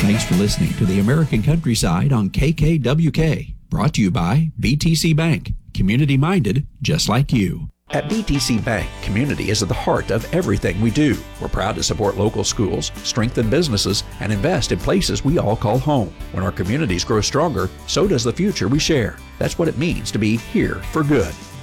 Thanks for listening to the American Countryside on KKWK. Brought to you by BTC Bank. Community-minded, just like you. At BTC Bank, community is at the heart of everything we do. We're proud to support local schools, strengthen businesses, and invest in places we all call home. When our communities grow stronger, so does the future we share. That's what it means to be here for good.